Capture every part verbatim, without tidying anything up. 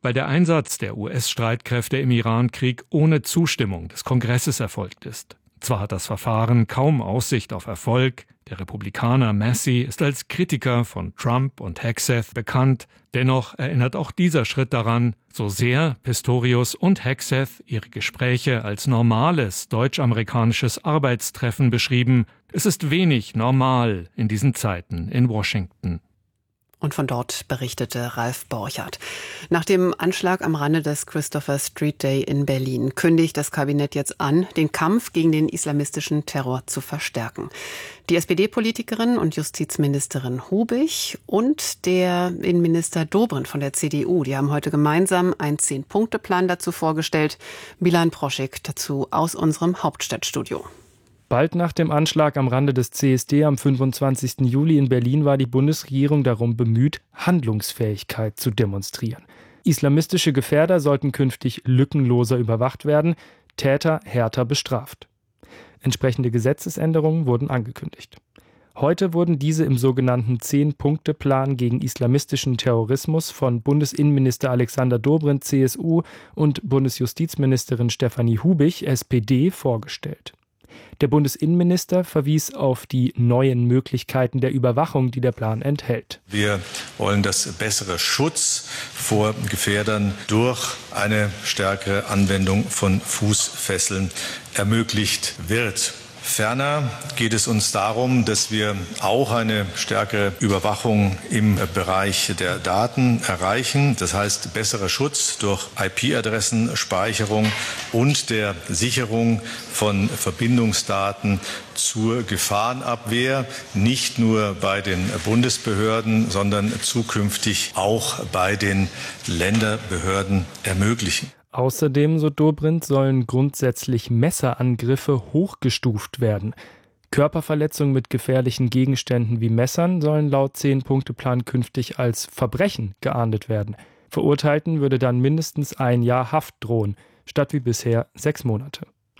weil der Einsatz der U S-Streitkräfte im Irankrieg ohne Zustimmung des Kongresses erfolgt ist. Zwar hat das Verfahren kaum Aussicht auf Erfolg, der Republikaner Massey ist als Kritiker von Trump und Hegseth bekannt, dennoch erinnert auch dieser Schritt daran, so sehr Pistorius und Hegseth ihre Gespräche als normales deutsch-amerikanisches Arbeitstreffen beschrieben, es ist wenig normal in diesen Zeiten in Washington. Und von dort berichtete Ralf Borchardt. Nach dem Anschlag am Rande des Christopher Street Day in Berlin kündigt das Kabinett jetzt an, den Kampf gegen den islamistischen Terror zu verstärken. Die S P D-Politikerin und Justizministerin Hubig und der Innenminister Dobrindt von der C D U, die haben heute gemeinsam einen Zehn-Punkte-Plan dazu vorgestellt. Milan Proschik dazu aus unserem Hauptstadtstudio. Bald nach dem Anschlag am Rande des C S D am fünfundzwanzigsten Juli in Berlin war die Bundesregierung darum bemüht, Handlungsfähigkeit zu demonstrieren. Islamistische Gefährder sollten künftig lückenloser überwacht werden, Täter härter bestraft. Entsprechende Gesetzesänderungen wurden angekündigt. Heute wurden diese im sogenannten Zehn-Punkte-Plan gegen islamistischen Terrorismus von Bundesinnenminister Alexander Dobrindt, C S U, und Bundesjustizministerin Stefanie Hubig, S P D, vorgestellt. Der Bundesinnenminister verwies auf die neuen Möglichkeiten der Überwachung, die der Plan enthält. Wir wollen, dass bessere Schutz vor Gefährdern durch eine stärkere Anwendung von Fußfesseln ermöglicht wird. Ferner geht es uns darum, dass wir auch eine stärkere Überwachung im Bereich der Daten erreichen. Das heißt, besserer Schutz durch I P-Adressenspeicherung und der Sicherung von Verbindungsdaten zur Gefahrenabwehr, nicht nur bei den Bundesbehörden, sondern zukünftig auch bei den Länderbehörden ermöglichen. Außerdem, so Dobrindt, sollen grundsätzlich Messerangriffe hochgestuft werden. Körperverletzungen mit gefährlichen Gegenständen wie Messern sollen laut Zehn-Punkte-Plan künftig als Verbrechen geahndet werden. Verurteilten würde dann mindestens ein Jahr Haft drohen, statt wie bisher sechs Monate.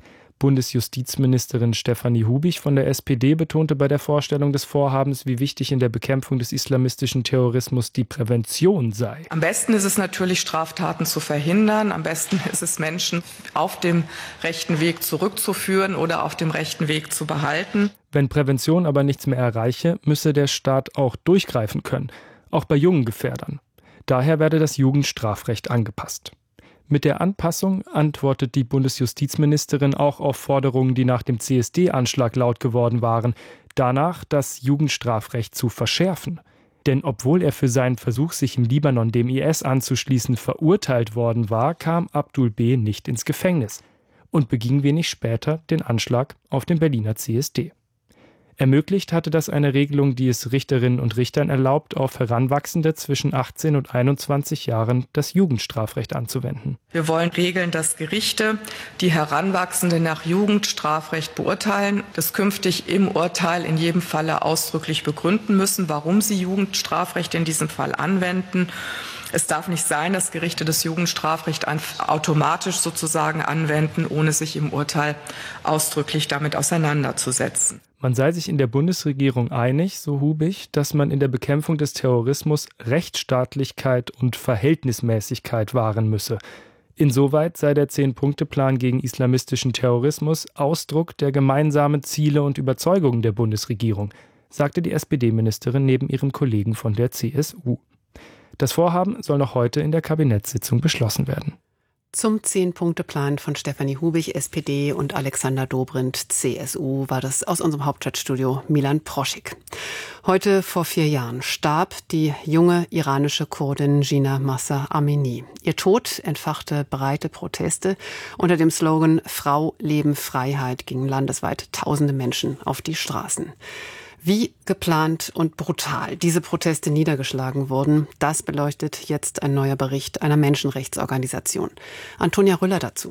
Bundesjustizministerin Stefanie Hubig von der S P D betonte bei der Vorstellung des Vorhabens, wie wichtig in der Bekämpfung des islamistischen Terrorismus die Prävention sei. Am besten ist es natürlich, Straftaten zu verhindern. Am besten ist es, Menschen auf dem rechten Weg zurückzuführen oder auf dem rechten Weg zu behalten. Wenn Prävention aber nichts mehr erreiche, müsse der Staat auch durchgreifen können, auch bei jungen Gefährdern. Daher werde das Jugendstrafrecht angepasst. Mit der Anpassung antwortet die Bundesjustizministerin auch auf Forderungen, die nach dem C S D-Anschlag laut geworden waren, danach das Jugendstrafrecht zu verschärfen. Denn obwohl er für seinen Versuch, sich im Libanon dem I S anzuschließen, verurteilt worden war, kam Abdul B. nicht ins Gefängnis und beging wenig später den Anschlag auf den Berliner C S D. Ermöglicht hatte das eine Regelung, die es Richterinnen und Richtern erlaubt, auf Heranwachsende zwischen achtzehn und einundzwanzig Jahren das Jugendstrafrecht anzuwenden. Wir wollen regeln, dass Gerichte, die Heranwachsende nach Jugendstrafrecht beurteilen, das künftig im Urteil in jedem Falle ausdrücklich begründen müssen, warum sie Jugendstrafrecht in diesem Fall anwenden. Es darf nicht sein, dass Gerichte das Jugendstrafrecht automatisch sozusagen anwenden, ohne sich im Urteil ausdrücklich damit auseinanderzusetzen. Man sei sich in der Bundesregierung einig, so Hubig, dass man in der Bekämpfung des Terrorismus Rechtsstaatlichkeit und Verhältnismäßigkeit wahren müsse. Insoweit sei der Zehn-Punkte-Plan gegen islamistischen Terrorismus Ausdruck der gemeinsamen Ziele und Überzeugungen der Bundesregierung, sagte die S P D-Ministerin neben ihrem Kollegen von der C S U. Das Vorhaben soll noch heute in der Kabinettssitzung beschlossen werden. Zum Zehn-Punkte-Plan von Stefanie Hubig, S P D, und Alexander Dobrindt, C S U, war das aus unserem Hauptstadtstudio Milan Proschik. Heute vor vier Jahren starb die junge iranische Kurdin Jina Mahsa Amini. Ihr Tod entfachte breite Proteste. Unter dem Slogan Frau, Leben, Freiheit gingen landesweit tausende Menschen auf die Straßen. Wie geplant und brutal diese Proteste niedergeschlagen wurden, das beleuchtet jetzt ein neuer Bericht einer Menschenrechtsorganisation. Antonia Rüller dazu.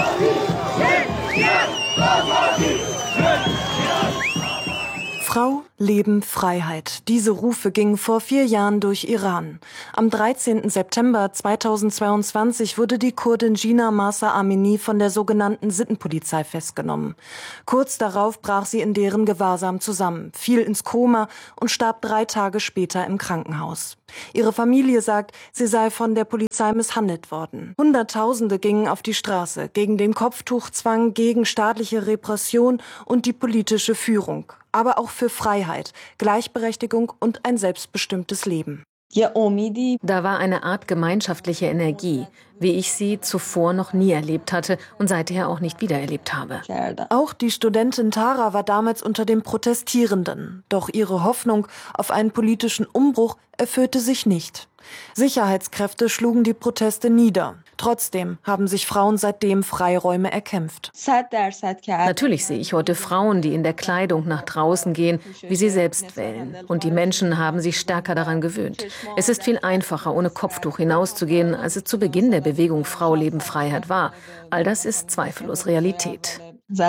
Frau, Leben, Freiheit. Diese Rufe gingen vor vier Jahren durch Iran. Am dreizehnten September zweitausendzweiundzwanzig wurde die Kurdin Jina Mahsa Amini von der sogenannten Sittenpolizei festgenommen. Kurz darauf brach sie in deren Gewahrsam zusammen, fiel ins Koma und starb drei Tage später im Krankenhaus. Ihre Familie sagt, sie sei von der Polizei misshandelt worden. Hunderttausende gingen auf die Straße gegen den Kopftuchzwang, gegen staatliche Repression und die politische Führung, aber auch für Freiheit, Gleichberechtigung und ein selbstbestimmtes Leben. Da war eine Art gemeinschaftliche Energie, wie ich sie zuvor noch nie erlebt hatte und seither auch nicht wiedererlebt habe. Auch die Studentin Tara war damals unter den Protestierenden. Doch ihre Hoffnung auf einen politischen Umbruch erfüllte sich nicht. Sicherheitskräfte schlugen die Proteste nieder. Trotzdem haben sich Frauen seitdem Freiräume erkämpft. Natürlich sehe ich heute Frauen, die in der Kleidung nach draußen gehen, wie sie selbst wählen. Und die Menschen haben sich stärker daran gewöhnt. Es ist viel einfacher, ohne Kopftuch hinauszugehen, als es zu Beginn der Bewegung Frau, Leben, Freiheit war. All das ist zweifellos Realität.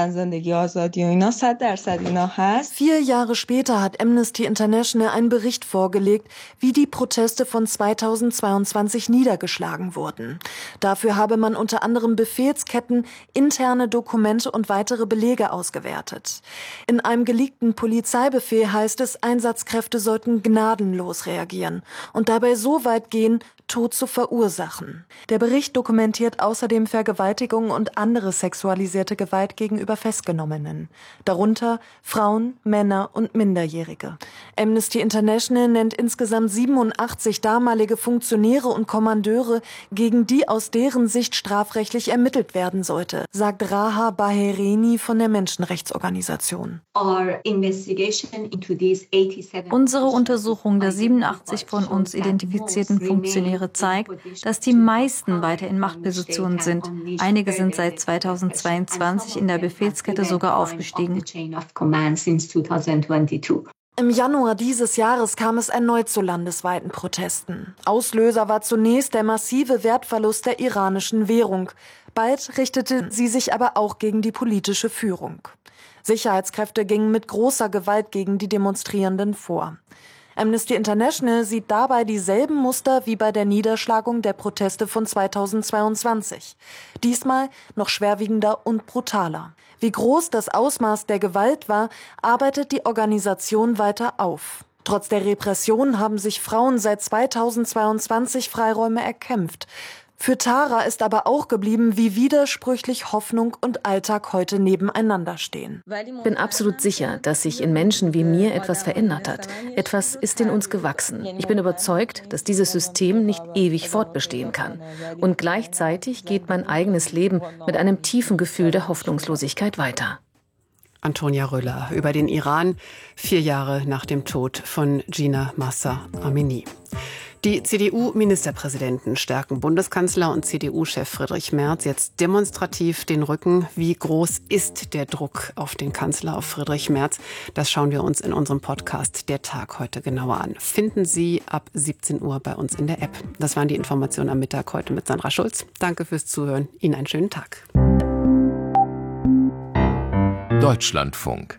Vier Jahre später hat Amnesty International einen Bericht vorgelegt, wie die Proteste von zweitausendzweiundzwanzig niedergeschlagen wurden. Dafür habe man unter anderem Befehlsketten, interne Dokumente und weitere Belege ausgewertet. In einem geleakten Polizeibefehl heißt es, Einsatzkräfte sollten gnadenlos reagieren und dabei so weit gehen, Tod zu verursachen. Der Bericht dokumentiert außerdem Vergewaltigung und andere sexualisierte Gewalt gegenüber Festgenommenen, darunter Frauen, Männer und Minderjährige. Amnesty International nennt insgesamt siebenundachtzig damalige Funktionäre und Kommandeure, gegen die aus deren Sicht strafrechtlich ermittelt werden sollte, sagt Raha Baherini von der Menschenrechtsorganisation. Unsere Untersuchung der siebenundachtzig von uns identifizierten Funktionäre zeigt, dass die meisten weiter in Machtpositionen sind. Einige sind seit zweitausendzweiundzwanzig in der Befehlskette sogar aufgestiegen. Im Januar dieses Jahres kam es erneut zu landesweiten Protesten. Auslöser war zunächst der massive Wertverlust der iranischen Währung. Bald richtete sie sich aber auch gegen die politische Führung. Sicherheitskräfte gingen mit großer Gewalt gegen die Demonstrierenden vor. Amnesty International sieht dabei dieselben Muster wie bei der Niederschlagung der Proteste von zweitausendzweiundzwanzig. Diesmal noch schwerwiegender und brutaler. Wie groß das Ausmaß der Gewalt war, arbeitet die Organisation weiter auf. Trotz der Repression haben sich Frauen seit zweitausendzweiundzwanzig Freiräume erkämpft. Für Tara ist aber auch geblieben, wie widersprüchlich Hoffnung und Alltag heute nebeneinander stehen. Ich bin absolut sicher, dass sich in Menschen wie mir etwas verändert hat. Etwas ist in uns gewachsen. Ich bin überzeugt, dass dieses System nicht ewig fortbestehen kann. Und gleichzeitig geht mein eigenes Leben mit einem tiefen Gefühl der Hoffnungslosigkeit weiter. Antonia Röller über den Iran, vier Jahre nach dem Tod von Jina Mahsa Amini. Die C D U-Ministerpräsidenten stärken Bundeskanzler und C D U-Chef Friedrich Merz jetzt demonstrativ den Rücken. Wie groß ist der Druck auf den Kanzler, auf Friedrich Merz? Das schauen wir uns in unserem Podcast Der Tag heute genauer an. Finden Sie ab siebzehn Uhr bei uns in der App. Das waren die Informationen am Mittag heute mit Sandra Schulz. Danke fürs Zuhören. Ihnen einen schönen Tag. Deutschlandfunk.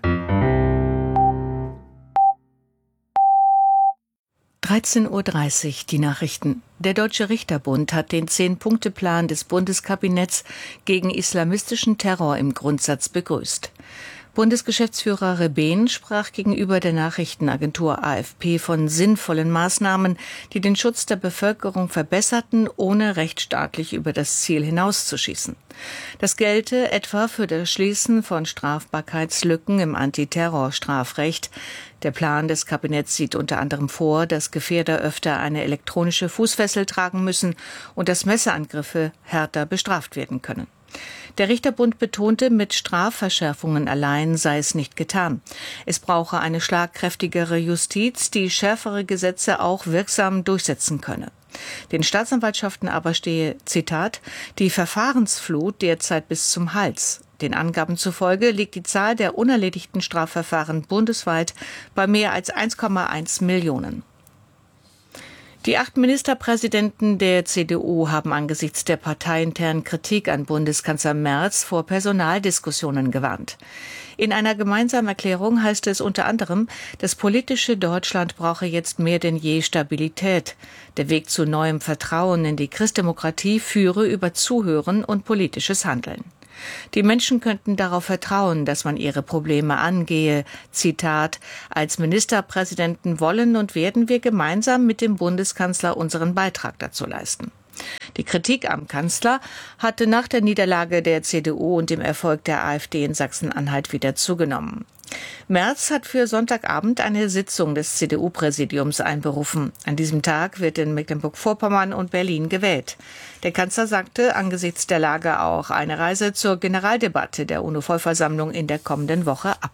dreizehn Uhr dreißig, die Nachrichten. Der Deutsche Richterbund hat den Zehn-Punkte-Plan des Bundeskabinetts gegen islamistischen Terror im Grundsatz begrüßt. Bundesgeschäftsführer Rebehn sprach gegenüber der Nachrichtenagentur A F P von sinnvollen Maßnahmen, die den Schutz der Bevölkerung verbesserten, ohne rechtsstaatlich über das Ziel hinauszuschießen. Das gelte etwa für das Schließen von Strafbarkeitslücken im Antiterrorstrafrecht. Der Plan des Kabinetts sieht unter anderem vor, dass Gefährder öfter eine elektronische Fußfessel tragen müssen und dass Messerangriffe härter bestraft werden können. Der Richterbund betonte, mit Strafverschärfungen allein sei es nicht getan. Es brauche eine schlagkräftigere Justiz, die schärfere Gesetze auch wirksam durchsetzen könne. Den Staatsanwaltschaften aber stehe, Zitat, die Verfahrensflut derzeit bis zum Hals. Den Angaben zufolge liegt die Zahl der unerledigten Strafverfahren bundesweit bei mehr als eins Komma eins Millionen. Die acht Ministerpräsidenten der C D U haben angesichts der parteiinternen Kritik an Bundeskanzler Merz vor Personaldiskussionen gewarnt. In einer gemeinsamen Erklärung heißt es unter anderem, das politische Deutschland brauche jetzt mehr denn je Stabilität. Der Weg zu neuem Vertrauen in die Christdemokratie führe über Zuhören und politisches Handeln. Die Menschen könnten darauf vertrauen, dass man ihre Probleme angehe. Zitat: Als Ministerpräsidenten wollen und werden wir gemeinsam mit dem Bundeskanzler unseren Beitrag dazu leisten. Die Kritik am Kanzler hatte nach der Niederlage der C D U und dem Erfolg der AfD in Sachsen-Anhalt wieder zugenommen. Merz hat für Sonntagabend eine Sitzung des C D U-Präsidiums einberufen. An diesem Tag wird in Mecklenburg-Vorpommern und Berlin gewählt. Der Kanzler sagte angesichts der Lage auch eine Reise zur Generaldebatte der UNO-Vollversammlung in der kommenden Woche ab.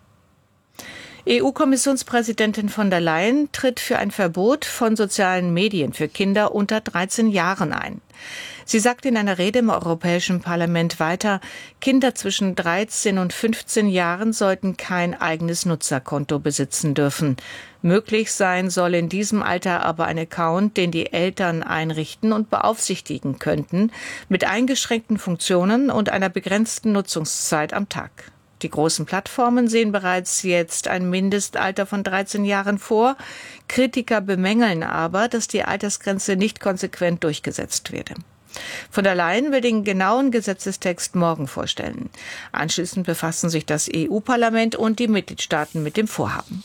E U-Kommissionspräsidentin von der Leyen tritt für ein Verbot von sozialen Medien für Kinder unter dreizehn Jahren ein. Sie sagt in einer Rede im Europäischen Parlament weiter, Kinder zwischen dreizehn und fünfzehn Jahren sollten kein eigenes Nutzerkonto besitzen dürfen. Möglich sein soll in diesem Alter aber ein Account, den die Eltern einrichten und beaufsichtigen könnten, mit eingeschränkten Funktionen und einer begrenzten Nutzungszeit am Tag. Die großen Plattformen sehen bereits jetzt ein Mindestalter von dreizehn Jahren vor. Kritiker bemängeln aber, dass die Altersgrenze nicht konsequent durchgesetzt werde. Von der Leyen will den genauen Gesetzestext morgen vorstellen. Anschließend befassen sich das E U-Parlament und die Mitgliedstaaten mit dem Vorhaben.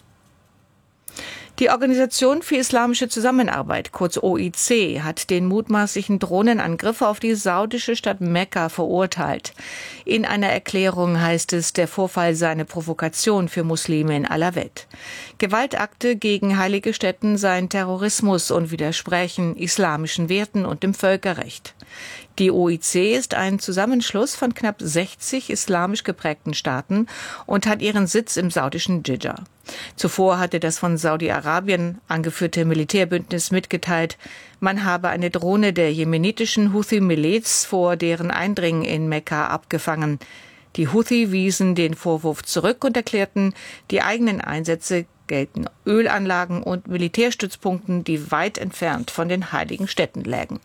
Die Organisation für Islamische Zusammenarbeit, kurz O I C, hat den mutmaßlichen Drohnenangriff auf die saudische Stadt Mekka verurteilt. In einer Erklärung heißt es, der Vorfall sei eine Provokation für Muslime in aller Welt. Gewaltakte gegen heilige Stätten seien Terrorismus und widersprechen islamischen Werten und dem Völkerrecht. Die O I C ist ein Zusammenschluss von knapp sechzig islamisch geprägten Staaten und hat ihren Sitz im saudischen Dschidda. Zuvor hatte das von Saudi-Arabien angeführte Militärbündnis mitgeteilt, man habe eine Drohne der jemenitischen Houthi-Miliz vor deren Eindringen in Mekka abgefangen. Die Houthi wiesen den Vorwurf zurück und erklärten, die eigenen Einsätze gelten Ölanlagen und Militärstützpunkten, die weit entfernt von den heiligen Städten lägen.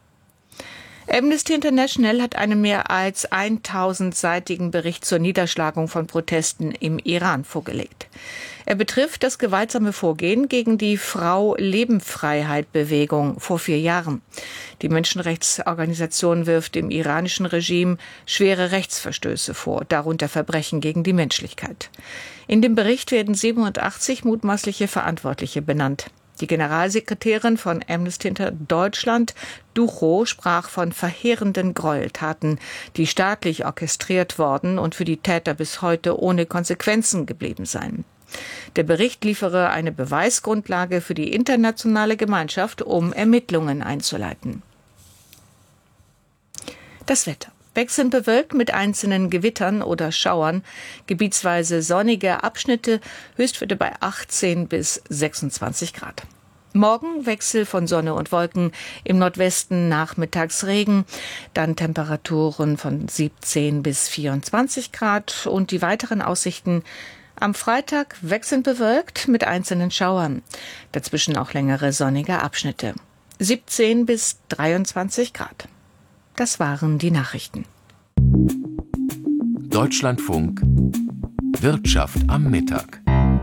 Amnesty International hat einen mehr als tausendseitigen Bericht zur Niederschlagung von Protesten im Iran vorgelegt. Er betrifft das gewaltsame Vorgehen gegen die Frau-Leben-Freiheit-Bewegung vor vier Jahren. Die Menschenrechtsorganisation wirft dem iranischen Regime schwere Rechtsverstöße vor, darunter Verbrechen gegen die Menschlichkeit. In dem Bericht werden siebenundachtzig mutmaßliche Verantwortliche benannt. Die Generalsekretärin von Amnesty Deutschland, Ducho, sprach von verheerenden Gräueltaten, die staatlich orchestriert worden und für die Täter bis heute ohne Konsequenzen geblieben seien. Der Bericht liefere eine Beweisgrundlage für die internationale Gemeinschaft, um Ermittlungen einzuleiten. Das Wetter. Wechselnd bewölkt mit einzelnen Gewittern oder Schauern, gebietsweise sonnige Abschnitte, Höchstwerte bei achtzehn bis sechsundzwanzig Grad. Morgen Wechsel von Sonne und Wolken, im Nordwesten nachmittags Regen, dann Temperaturen von siebzehn bis vierundzwanzig Grad und die weiteren Aussichten: am Freitag wechselnd bewölkt mit einzelnen Schauern, dazwischen auch längere sonnige Abschnitte, siebzehn bis dreiundzwanzig Grad. Das waren die Nachrichten. Deutschlandfunk Wirtschaft am Mittag.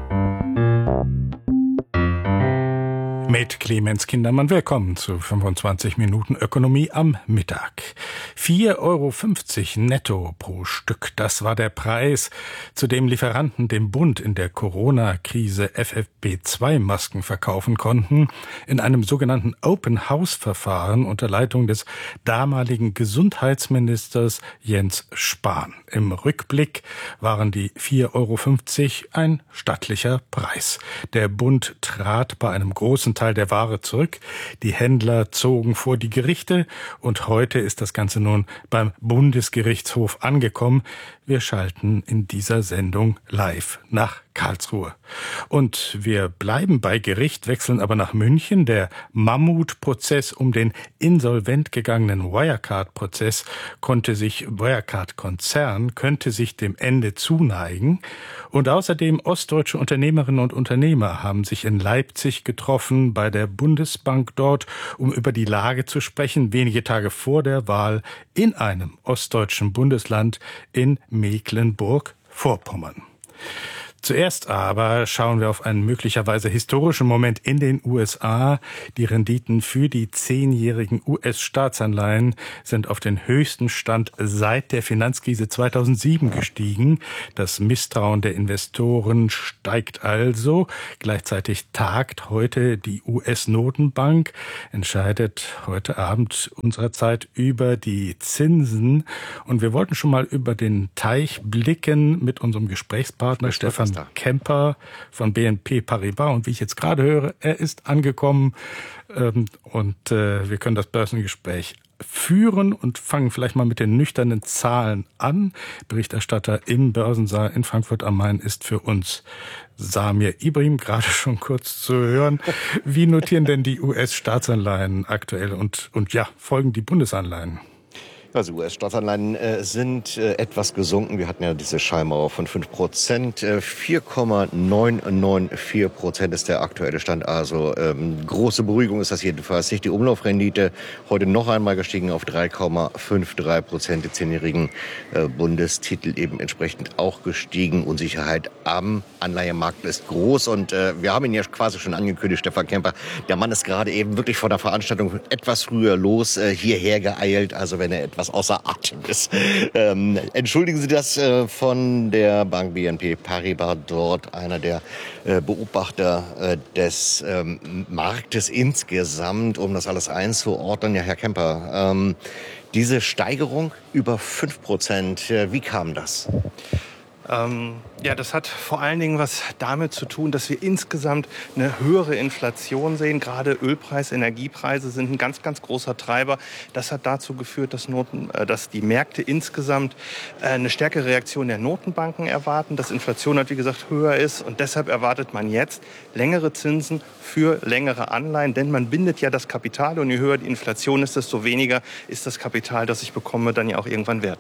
Mit Clemens Kindermann, willkommen zu fünfundzwanzig Minuten Ökonomie am Mittag. vier Euro fünfzig netto pro Stück, das war der Preis, zu dem Lieferanten dem Bund in der Corona-Krise F F P zwei Masken verkaufen konnten, in einem sogenannten Open-House-Verfahren unter Leitung des damaligen Gesundheitsministers Jens Spahn. Im Rückblick waren die vier Euro fünfzig ein stattlicher Preis. Der Bund trat bei einem großen Teil der Ware zurück. Die Händler zogen vor die Gerichte und heute ist das Ganze nun beim Bundesgerichtshof angekommen. Wir schalten in dieser Sendung live nach Karlsruhe. Und wir bleiben bei Gericht, wechseln aber nach München. Der Mammutprozess um den insolvent gegangenen Wirecard-Prozess konnte sich, Wirecard-Konzern könnte sich dem Ende zuneigen. Und außerdem ostdeutsche Unternehmerinnen und Unternehmer haben sich in Leipzig getroffen, bei der Bundesbank dort, um über die Lage zu sprechen, wenige Tage vor der Wahl in einem ostdeutschen Bundesland in Mecklenburg-Vorpommern. Mecklenburg-Vorpommern. Zuerst aber schauen wir auf einen möglicherweise historischen Moment in den U S A. Die Renditen für die zehnjährigen U S-Staatsanleihen sind auf den höchsten Stand seit der Finanzkrise zweitausendsieben gestiegen. Das Misstrauen der Investoren steigt also. Gleichzeitig tagt heute die U S-Notenbank, entscheidet heute Abend unserer Zeit über die Zinsen. Und wir wollten schon mal über den Teich blicken mit unserem Gesprächspartner Stefan Kemper von B N P Paribas. Und wie ich jetzt gerade höre, er ist angekommen ähm, und äh, wir können das Börsengespräch führen und fangen vielleicht mal mit den nüchternen Zahlen an. Berichterstatter im Börsensaal in Frankfurt am Main ist für uns Samir Ibrahim, gerade schon kurz zu hören. Wie notieren denn die U S-Staatsanleihen aktuell und, und ja, folgen die Bundesanleihen? Also U S-Staatsanleihen äh, sind äh, etwas gesunken. Wir hatten ja diese Schallmauer von fünf Prozent. Äh, vier Komma neun neun vier Prozent ist der aktuelle Stand. Also ähm, große Beruhigung ist das jedenfalls nicht. Die Umlaufrendite heute noch einmal gestiegen auf drei Komma fünf drei Prozent. Die zehnjährigen äh, Bundestitel eben entsprechend auch gestiegen. Unsicherheit am Anleihemarkt ist groß. Und äh, wir haben ihn ja quasi schon angekündigt, Stefan Kemper. Der Mann ist gerade eben wirklich vor der Veranstaltung etwas früher los, äh, hierher geeilt. Also wenn er etwas außer Atem ist. Ähm, entschuldigen Sie das äh, von der Bank B N P Paribas, dort einer der äh, Beobachter äh, des ähm, Marktes insgesamt, um das alles einzuordnen. Ja, Herr Kemper, ähm, diese Steigerung über fünf Prozent, äh, wie kam das? Ähm, ja, das hat vor allen Dingen was damit zu tun, dass wir insgesamt eine höhere Inflation sehen. Gerade Ölpreis, Energiepreise sind ein ganz, ganz großer Treiber. Das hat dazu geführt, dass, Noten, äh, dass die Märkte insgesamt äh, eine stärkere Reaktion der Notenbanken erwarten, dass Inflation halt, wie gesagt, höher ist. Und deshalb erwartet man jetzt längere Zinsen für längere Anleihen. Denn man bindet ja das Kapital und je höher die Inflation ist, desto weniger ist das Kapital, das ich bekomme, dann ja auch irgendwann wert.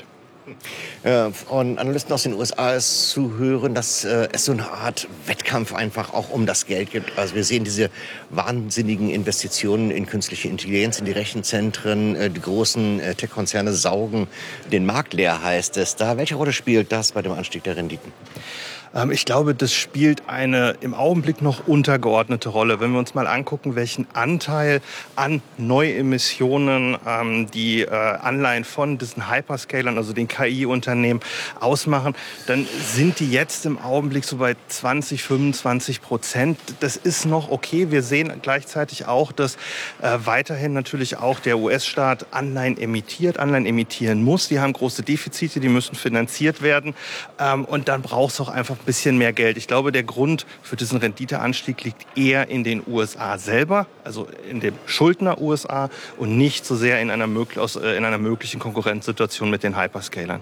Äh, von Analysten aus den U S A ist zu hören, dass äh, es so eine Art Wettkampf einfach auch um das Geld gibt. Also wir sehen diese wahnsinnigen Investitionen in künstliche Intelligenz, in die Rechenzentren. Äh, die großen äh, Tech-Konzerne saugen den Markt leer, heißt es da. Welche Rolle spielt das bei dem Anstieg der Renditen? Ich glaube, das spielt eine im Augenblick noch untergeordnete Rolle. Wenn wir uns mal angucken, welchen Anteil an Neuemissionen ähm, die äh, Anleihen von diesen Hyperscalern, also den K I-Unternehmen, ausmachen, dann sind die jetzt im Augenblick so bei zwanzig, fünfundzwanzig Prozent. Das ist noch okay. Wir sehen gleichzeitig auch, dass äh, weiterhin natürlich auch der U S-Staat Anleihen emittiert, Anleihen emittieren muss. Die haben große Defizite, die müssen finanziert werden. Ähm, und dann braucht es auch einfach bisschen mehr Geld. Ich glaube, der Grund für diesen Renditeanstieg liegt eher in den U S A selber, also in dem Schuldner U S A und nicht so sehr in einer, mög- in einer möglichen Konkurrenzsituation mit den Hyperscalern.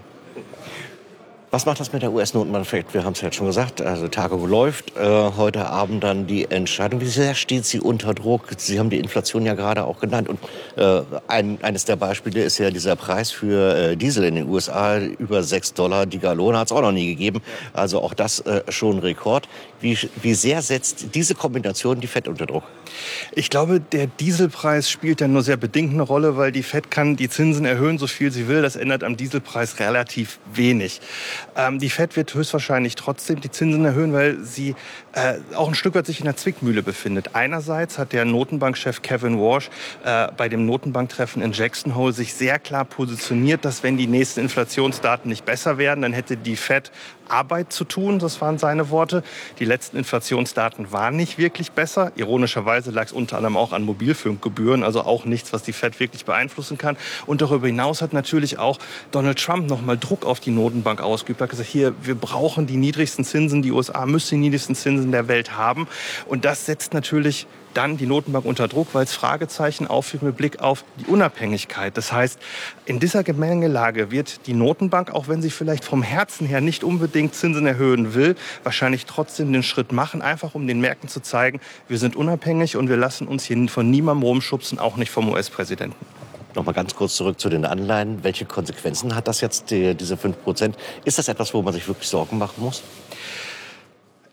Was macht das mit der U S-Notenbank? Wir haben es ja schon gesagt, also Tagung läuft. Äh, heute Abend dann die Entscheidung. Wie sehr steht sie unter Druck? Sie haben die Inflation ja gerade auch genannt. Und äh, ein, eines der Beispiele ist ja dieser Preis für äh, Diesel in den U S A. Über sechs Dollar die Gallone hat es auch noch nie gegeben. Also auch das äh, schon Rekord. Wie, wie sehr setzt diese Kombination die Fed unter Druck? Ich glaube, der Dieselpreis spielt ja nur sehr bedingt eine Rolle, weil die Fed kann die Zinsen erhöhen, so viel sie will. Das ändert am Dieselpreis relativ wenig. Ähm, die Fed wird höchstwahrscheinlich trotzdem die Zinsen erhöhen, weil sie äh, auch ein Stück weit sich in der Zwickmühle befindet. Einerseits hat der Notenbankchef Kevin Warsh äh, bei dem Notenbanktreffen in Jackson Hole sich sehr klar positioniert, dass wenn die nächsten Inflationsdaten nicht besser werden, dann hätte die Fed Arbeit zu tun, das waren seine Worte. Die letzten Inflationsdaten waren nicht wirklich besser. Ironischerweise lag es unter anderem auch an Mobilfunkgebühren, also auch nichts, was die Fed wirklich beeinflussen kann. Und darüber hinaus hat natürlich auch Donald Trump nochmal Druck auf die Notenbank ausgeübt. Er hat gesagt, hier, wir brauchen die niedrigsten Zinsen, die U S A müssen die niedrigsten Zinsen der Welt haben. Und das setzt natürlich dann die Notenbank unter Druck, weil es Fragezeichen aufführt mit Blick auf die Unabhängigkeit. Das heißt, in dieser Gemengelage wird die Notenbank, auch wenn sie vielleicht vom Herzen her nicht unbedingt Zinsen erhöhen will, wahrscheinlich trotzdem den Schritt machen, einfach um den Märkten zu zeigen, wir sind unabhängig und wir lassen uns hier von niemandem rumschubsen, auch nicht vom U S-Präsidenten. Noch mal ganz kurz zurück zu den Anleihen. Welche Konsequenzen hat das jetzt, die, diese fünf Prozent? Ist das etwas, wo man sich wirklich Sorgen machen muss?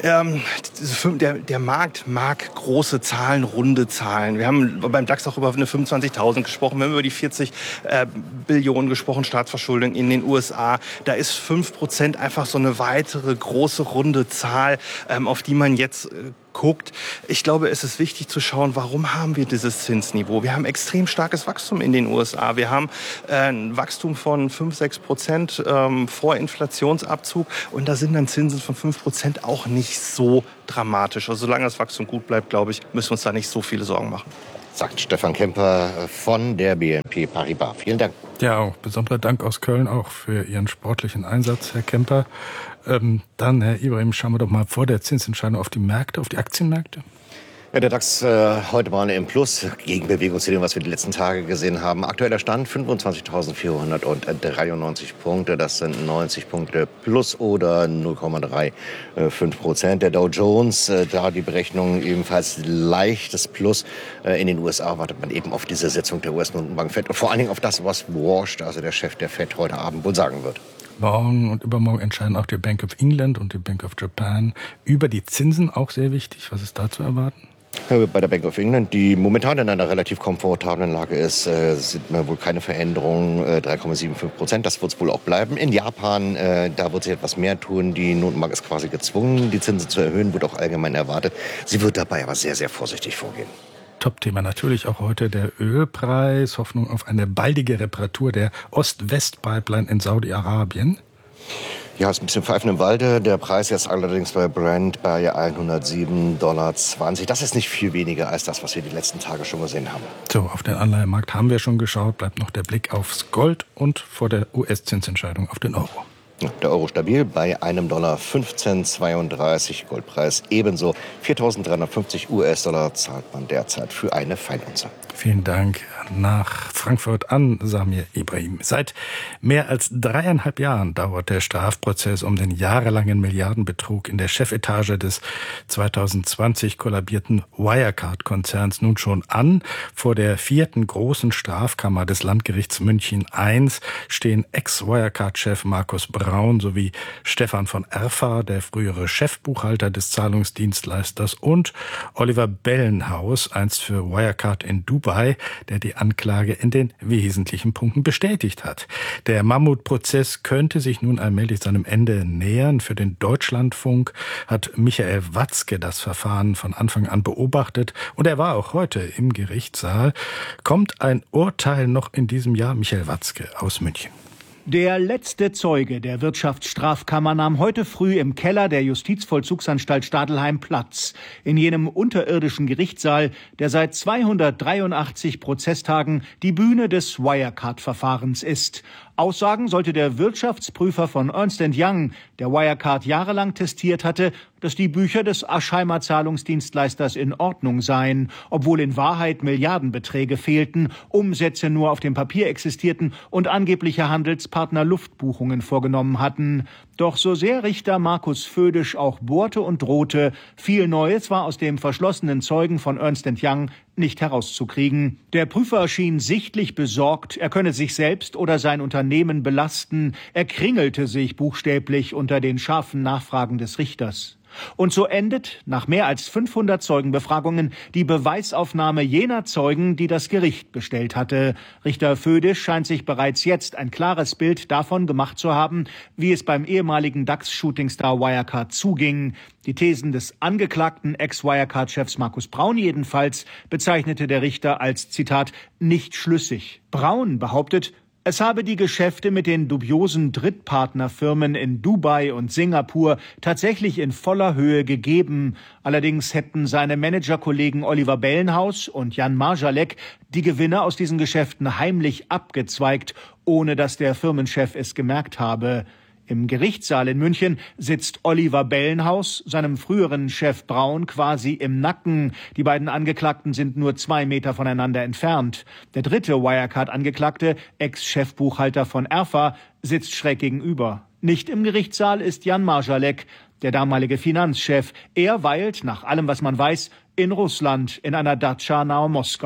Ähm, der, der Markt mag große Zahlen, runde Zahlen. Wir haben beim DAX auch über eine fünfundzwanzigtausend gesprochen. Wir haben über die vierzig äh, Billionen gesprochen, Staatsverschuldung in den U S A. Da ist fünf Prozent einfach so eine weitere große runde Zahl, ähm, auf die man jetzt äh, guckt. Ich glaube, es ist wichtig zu schauen, warum haben wir dieses Zinsniveau? Wir haben extrem starkes Wachstum in den U S A. Wir haben äh, ein Wachstum von fünf, sechs Prozent ähm, vor Inflationsabzug. Und da sind dann Zinsen von fünf Prozent auch nicht so dramatisch. Also solange das Wachstum gut bleibt, glaube ich, müssen wir uns da nicht so viele Sorgen machen. Sagt Stefan Kemper von der B N P Paribas. Vielen Dank. Ja, auch besonderer Dank aus Köln auch für Ihren sportlichen Einsatz, Herr Kemper. Ähm, dann, Herr Ibrahim, schauen wir doch mal vor der Zinsentscheidung auf die Märkte, auf die Aktienmärkte. Ja, der DAX äh, heute mal im Plus, Gegenbewegung zu dem, was wir die letzten Tage gesehen haben. Aktueller Stand fünfundzwanzigtausendvierhundertdreiundneunzig Punkte, das sind neunzig Punkte plus oder null Komma fünfunddreißig Prozent. Der Dow Jones, äh, da die Berechnung ebenfalls leichtes Plus. Äh, in den U S A wartet man eben auf diese Sitzung der U S-Notenbank Fed und vor allen Dingen auf das, was Walsh, also der Chef der Fed, heute Abend wohl sagen wird. Morgen und übermorgen entscheiden auch die Bank of England und die Bank of Japan über die Zinsen, auch sehr wichtig. Was ist da zu erwarten? Bei der Bank of England, die momentan in einer relativ komfortablen Lage ist, äh, sind wir wohl keine Veränderungen, äh, drei Komma fünfundsiebzig Prozent, das wird es wohl auch bleiben. In Japan, äh, da wird sich etwas mehr tun. Die Notenbank ist quasi gezwungen, die Zinsen zu erhöhen, wird auch allgemein erwartet. Sie wird dabei aber sehr, sehr vorsichtig vorgehen. Top-Thema natürlich auch heute der Ölpreis, Hoffnung auf eine baldige Reparatur der Ost-West-Pipeline in Saudi-Arabien. Ja, ist ein bisschen Pfeifen im Walde. Der Preis jetzt allerdings bei Brent bei hundertsieben Komma zwanzig Dollar. Das ist nicht viel weniger als das, was wir die letzten Tage schon gesehen haben. So, auf den Anleihenmarkt haben wir schon geschaut. Bleibt noch der Blick aufs Gold und vor der U S-Zinsentscheidung auf den Euro. Der Euro stabil bei einem Dollar fünfzehn zweiunddreißig. Goldpreis ebenso. viertausenddreihundertfünfzig US-Dollar zahlt man derzeit für eine Feinunze. Vielen Dank nach Frankfurt an Samir Ibrahim. Seit mehr als dreieinhalb Jahren dauert der Strafprozess um den jahrelangen Milliardenbetrug in der Chefetage des zweitausendzwanzig kollabierten Wirecard-Konzerns nun schon an. Vor der vierten großen Strafkammer des Landgerichts München eins stehen Ex-Wirecard-Chef Markus Braun sowie Stefan von Erfa, der frühere Chefbuchhalter des Zahlungsdienstleisters, und Oliver Bellenhaus, einst für Wirecard in Dubai, der die Anklage in den wesentlichen Punkten bestätigt hat. Der Mammutprozess könnte sich nun allmählich seinem Ende nähern. Für den Deutschlandfunk hat Michael Watzke das Verfahren von Anfang an beobachtet und er war auch heute im Gerichtssaal. Kommt ein Urteil noch in diesem Jahr? Michael Watzke aus München. Der letzte Zeuge der Wirtschaftsstrafkammer nahm heute früh im Keller der Justizvollzugsanstalt Stadelheim Platz, in jenem unterirdischen Gerichtssaal, der seit zweihundertdreiundachtzig Prozesstagen die Bühne des Wirecard-Verfahrens ist. Aussagen sollte der Wirtschaftsprüfer von Ernst and Young, der Wirecard jahrelang testiert hatte, dass die Bücher des Aschheimer Zahlungsdienstleisters in Ordnung seien, obwohl in Wahrheit Milliardenbeträge fehlten, Umsätze nur auf dem Papier existierten und angebliche Handelspartner Luftbuchungen vorgenommen hatten. Doch so sehr Richter Markus Födisch auch bohrte und drohte, viel Neues war aus dem verschlossenen Zeugen von Ernst and Young nicht herauszukriegen. Der Prüfer schien sichtlich besorgt, er könne sich selbst oder sein Unternehmen belasten. Er kringelte sich buchstäblich unter den scharfen Nachfragen des Richters. Und so endet, nach mehr als fünfhundert Zeugenbefragungen, die Beweisaufnahme jener Zeugen, die das Gericht bestellt hatte. Richter Födisch scheint sich bereits jetzt ein klares Bild davon gemacht zu haben, wie es beim ehemaligen DAX-Shootingstar Wirecard zuging. Die Thesen des angeklagten Ex-Wirecard-Chefs Markus Braun jedenfalls bezeichnete der Richter als, Zitat, nicht schlüssig. Braun behauptet, es habe die Geschäfte mit den dubiosen Drittpartnerfirmen in Dubai und Singapur tatsächlich in voller Höhe gegeben. Allerdings hätten seine Managerkollegen Oliver Bellenhaus und Jan Marjalek die Gewinne aus diesen Geschäften heimlich abgezweigt, ohne dass der Firmenchef es gemerkt habe. Im Gerichtssaal in München sitzt Oliver Bellenhaus, seinem früheren Chef Braun, quasi im Nacken. Die beiden Angeklagten sind nur zwei Meter voneinander entfernt. Der dritte Wirecard-Angeklagte, Ex-Chefbuchhalter von Erfa, sitzt schräg gegenüber. Nicht im Gerichtssaal ist Jan Marjalek, der damalige Finanzchef. Er weilt, nach allem, was man weiß, in Russland, in einer Datscha nahe Moskau.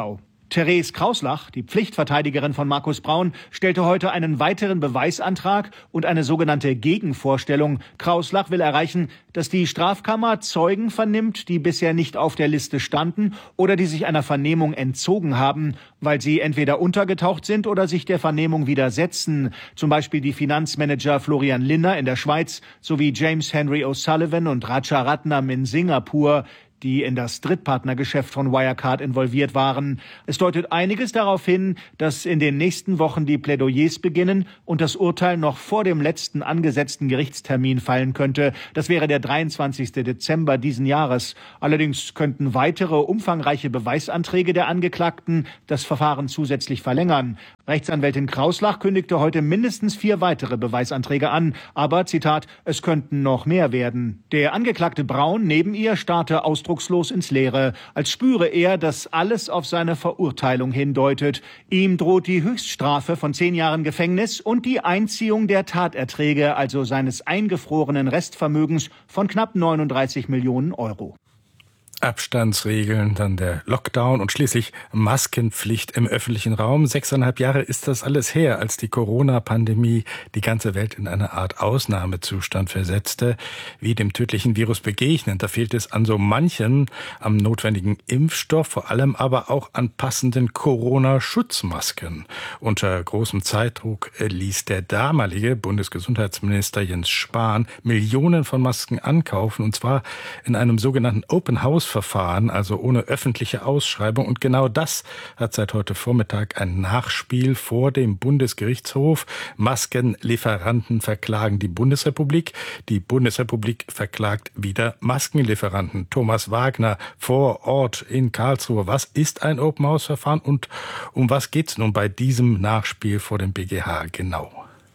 Therese Krauslach, die Pflichtverteidigerin von Markus Braun, stellte heute einen weiteren Beweisantrag und eine sogenannte Gegenvorstellung. Krauslach will erreichen, dass die Strafkammer Zeugen vernimmt, die bisher nicht auf der Liste standen oder die sich einer Vernehmung entzogen haben, weil sie entweder untergetaucht sind oder sich der Vernehmung widersetzen. Zum Beispiel die Finanzmanager Florian Linner in der Schweiz sowie James Henry O'Sullivan und Rajaratnam in Singapur, die in das Drittpartnergeschäft von Wirecard involviert waren. Es deutet einiges darauf hin, dass in den nächsten Wochen die Plädoyers beginnen und das Urteil noch vor dem letzten angesetzten Gerichtstermin fallen könnte. Das wäre der dreiundzwanzigsten Dezember diesen Jahres. Allerdings könnten weitere umfangreiche Beweisanträge der Angeklagten das Verfahren zusätzlich verlängern. Rechtsanwältin Krauslach kündigte heute mindestens vier weitere Beweisanträge an. Aber, Zitat, es könnten noch mehr werden. Der Angeklagte Braun neben ihr starrte ausdruckslos ins Leere, als spüre er, dass alles auf seine Verurteilung hindeutet. Ihm droht die Höchststrafe von zehn Jahren Gefängnis und die Einziehung der Taterträge, also seines eingefrorenen Restvermögens von knapp neununddreißig Millionen Euro. Abstandsregeln, dann der Lockdown und schließlich Maskenpflicht im öffentlichen Raum. Sechseinhalb Jahre ist das alles her, als die Corona-Pandemie die ganze Welt in eine Art Ausnahmezustand versetzte. Wie dem tödlichen Virus begegnen, da fehlt es an so manchem am notwendigen Impfstoff, vor allem aber auch an passenden Corona-Schutzmasken. Unter großem Zeitdruck ließ der damalige Bundesgesundheitsminister Jens Spahn Millionen von Masken ankaufen, und zwar in einem sogenannten Open House Verfahren, also ohne öffentliche Ausschreibung. Und genau das hat seit heute Vormittag ein Nachspiel vor dem Bundesgerichtshof. Maskenlieferanten verklagen die Bundesrepublik. Die Bundesrepublik verklagt wieder Maskenlieferanten. Thomas Wagner vor Ort in Karlsruhe. Was ist ein Open-House-Verfahren und um was geht es nun bei diesem Nachspiel vor dem B G H genau?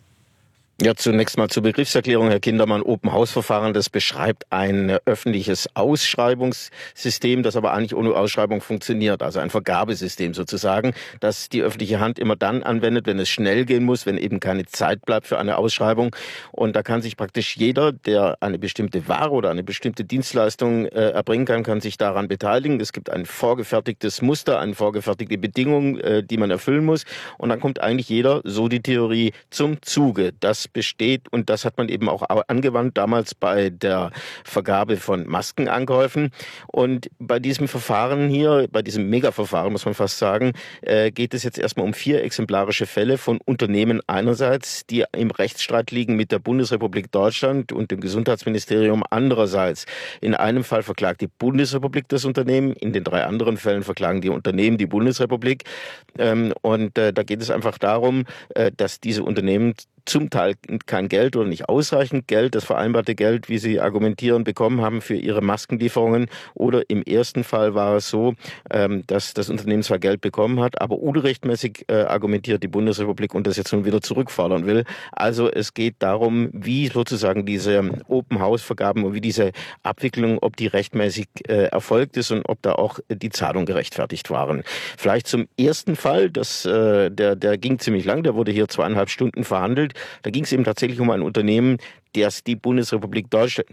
Ja, zunächst mal zur Begriffserklärung, Herr Kindermann. Open-House-Verfahren, das beschreibt ein öffentliches Ausschreibungssystem, das aber eigentlich ohne Ausschreibung funktioniert. Also ein Vergabesystem sozusagen, das die öffentliche Hand immer dann anwendet, wenn es schnell gehen muss, wenn eben keine Zeit bleibt für eine Ausschreibung. Und da kann sich praktisch jeder, der eine bestimmte Ware oder eine bestimmte Dienstleistung äh, erbringen kann, kann sich daran beteiligen. Es gibt ein vorgefertigtes Muster, eine vorgefertigte Bedingung, äh, die man erfüllen muss. Und dann kommt eigentlich jeder, so die Theorie, zum Zuge. Das besteht, und das hat man eben auch angewandt damals bei der Vergabe von Maskenankäufen. Und bei diesem Verfahren hier, bei diesem Mega-Verfahren, muss man fast sagen, äh, geht es jetzt erstmal um vier exemplarische Fälle von Unternehmen einerseits, die im Rechtsstreit liegen mit der Bundesrepublik Deutschland und dem Gesundheitsministerium andererseits. In einem Fall verklagt die Bundesrepublik das Unternehmen, in den drei anderen Fällen verklagen die Unternehmen die Bundesrepublik. Ähm, und äh, da geht es einfach darum, äh, dass diese Unternehmen zum Teil kein Geld oder nicht ausreichend Geld, das vereinbarte Geld, wie sie argumentieren, bekommen haben für ihre Maskenlieferungen. Oder im ersten Fall war es so, dass das Unternehmen zwar Geld bekommen hat, aber unrechtmäßig argumentiert die Bundesrepublik und das jetzt nun wieder zurückfordern will. Also es geht darum, wie sozusagen diese Open-House-Vergaben und wie diese Abwicklung, ob die rechtmäßig erfolgt ist und ob da auch die Zahlungen gerechtfertigt waren. Vielleicht zum ersten Fall, das, der, der ging ziemlich lang, der wurde hier zweieinhalb Stunden verhandelt. Da ging es eben tatsächlich um ein Unternehmen, das die Bundesrepublik Deutschland,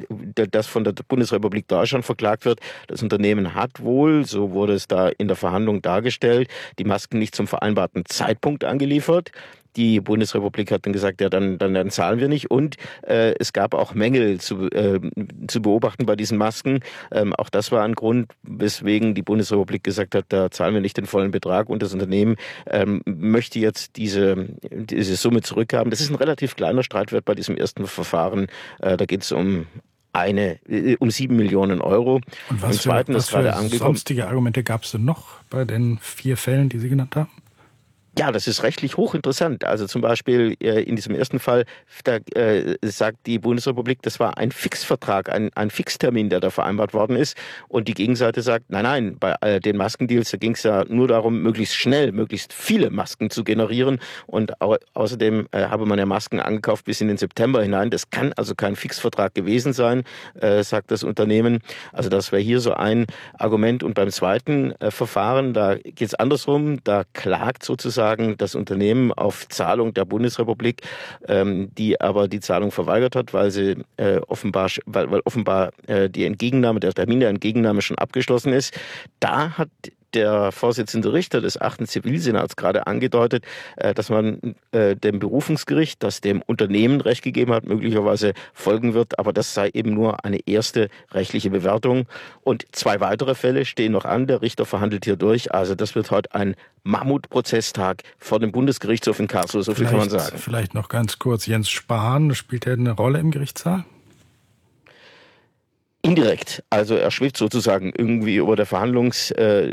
das von der Bundesrepublik Deutschland verklagt wird. Das Unternehmen hat wohl, so wurde es da in der Verhandlung dargestellt, die Masken nicht zum vereinbarten Zeitpunkt angeliefert. Die Bundesrepublik hat dann gesagt, ja, dann, dann, dann zahlen wir nicht. Und äh, es gab auch Mängel zu, äh, zu beobachten bei diesen Masken. Ähm, auch das war ein Grund, weswegen die Bundesrepublik gesagt hat, da zahlen wir nicht den vollen Betrag. Und das Unternehmen ähm, möchte jetzt diese, diese Summe zurückhaben. Das ist ein relativ kleiner Streitwert bei diesem ersten Verfahren. Äh, da geht es um eine um sieben Millionen Euro. Und was, für, was für sonstige Argumente gab es denn noch bei den vier Fällen, die Sie genannt haben? Ja, das ist rechtlich hochinteressant. Also zum Beispiel äh, in diesem ersten Fall, da äh, sagt die Bundesrepublik, das war ein Fixvertrag, ein, ein Fixtermin, der da vereinbart worden ist. Und die Gegenseite sagt, nein, nein, bei äh, den Maskendeals, da ging es ja nur darum, möglichst schnell, möglichst viele Masken zu generieren. Und au außerdem äh, habe man ja Masken angekauft bis in den September hinein. Das kann also kein Fixvertrag gewesen sein, äh, sagt das Unternehmen. Also das wäre hier so ein Argument. Und beim zweiten äh, Verfahren, da geht es andersrum, da klagt sozusagen das Unternehmen auf Zahlung der Bundesrepublik, ähm, die aber die Zahlung verweigert hat, weil sie äh, offenbar, weil, weil offenbar äh, die Entgegennahme, der Termin der Entgegennahme schon abgeschlossen ist. Da hat der Vorsitzende Richter des achten Zivilsenats gerade angedeutet, dass man dem Berufungsgericht, das dem Unternehmen Recht gegeben hat, möglicherweise folgen wird. Aber das sei eben nur eine erste rechtliche Bewertung. Und zwei weitere Fälle stehen noch an. Der Richter verhandelt hier durch. Also das wird heute ein Mammutprozesstag vor dem Bundesgerichtshof in Karlsruhe. So viel vielleicht, kann man sagen. Vielleicht noch ganz kurz. Jens Spahn, spielt er eine Rolle im Gerichtssaal? Indirekt, also er schwebt sozusagen irgendwie über der Verhandlungssache.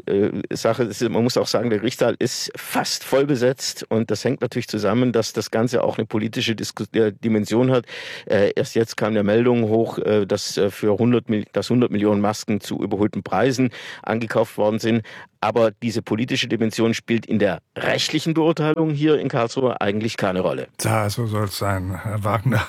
Äh, Man muss auch sagen, der Gerichtssaal ist fast voll besetzt und das hängt natürlich zusammen, dass das Ganze auch eine politische Diskus- äh, Dimension hat. Äh, erst jetzt kam der Meldung hoch, äh, dass äh, für hundert, dass hundert Millionen Masken zu überholten Preisen angekauft worden sind. Aber diese politische Dimension spielt in der rechtlichen Beurteilung hier in Karlsruhe eigentlich keine Rolle. Ja, so soll es sein, Herr Wagner.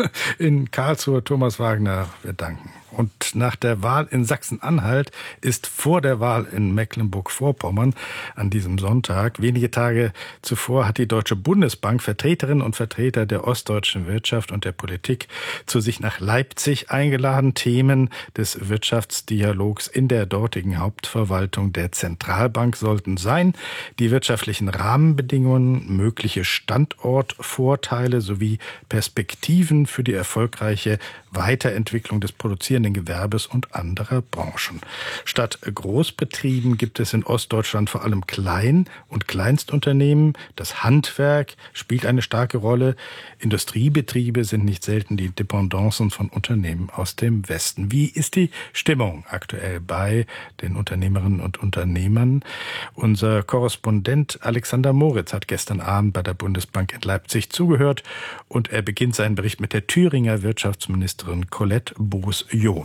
In Karlsruhe, Thomas Wagner, wir danken. Und nach der Wahl in Sachsen-Anhalt ist vor der Wahl in Mecklenburg-Vorpommern an diesem Sonntag, wenige Tage zuvor, hat die Deutsche Bundesbank Vertreterinnen und Vertreter der ostdeutschen Wirtschaft und der Politik zu sich nach Leipzig eingeladen. Themen des Wirtschaftsdialogs in der dortigen Hauptverwaltung der Zentralbank sollten sein: die wirtschaftlichen Rahmenbedingungen, mögliche Standortvorteile sowie Perspektiven für die erfolgreiche Weiterentwicklung des produzierenden Gewerbes und anderer Branchen. Statt Großbetrieben gibt es in Ostdeutschland vor allem Klein- und Kleinstunternehmen. Das Handwerk spielt eine starke Rolle. Industriebetriebe sind nicht selten die Dependancen von Unternehmen aus dem Westen. Wie ist die Stimmung aktuell bei den Unternehmerinnen und Unternehmern? Unser Korrespondent Alexander Moritz hat gestern Abend bei der Bundesbank in Leipzig zugehört und er beginnt seinen Bericht mit der Thüringer Wirtschaftsministerin Colette Boos-John.